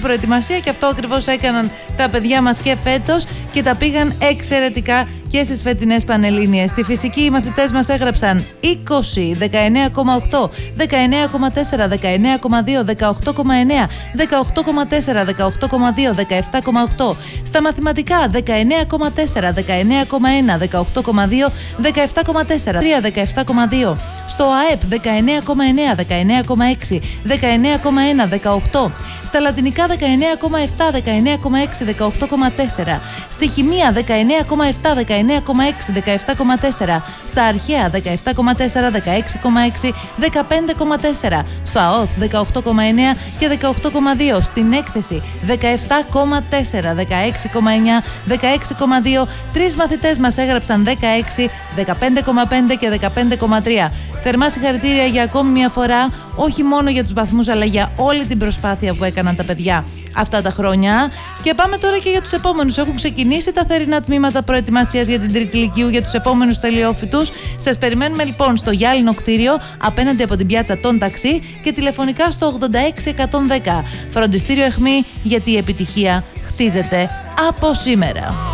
προετοιμασία και αυτό ακριβώς έκαναν τα παιδιά μας και φέτος και τα πήγαν εξαιρετικά και στις φετινές Πανελλήνιες. Στη φυσική οι μαθητές μας έγραψαν 20, 19,8, 19,4, 19,2, 18,9, 18,4, 18,2, 17,8. Στα μαθηματικά 19,4, 19,1, 18,2, 17,4, 3, 17,2. Στο ΑΕΠ 19,9, 19,6, 19,1, 18. Στα λατινικά 19,7, 19,6, 18,4. Στη χημεία 19,7, 19,6, 17,4. Στα αρχαία 17,4, 16,6, 15,4. Στο ΑΟΘ 18,9 και 18,2. Στην έκθεση 17,4, 16,9, 16,2. Τρεις μαθητές μας έγραψαν 16, 15,5 και 15,3. Θερμά συγχαρητήρια για ακόμη μια φορά, όχι μόνο για τους βαθμούς αλλά για όλη την προσπάθεια που έκαναν τα παιδιά αυτά τα χρόνια. Και πάμε τώρα και για τους επόμενους. Έχουν ξεκινήσει τα θερινά τμήματα προετοιμασίας για την Τρίτη Λυκείου για τους επόμενους τελειόφοιτους. Σας περιμένουμε λοιπόν στο Γυάλινο κτίριο απέναντι από την πιάτσα των ταξί και τηλεφωνικά στο 86110. Φροντιστήριο Αιχμή, γιατί η επιτυχία χτίζεται από σήμερα.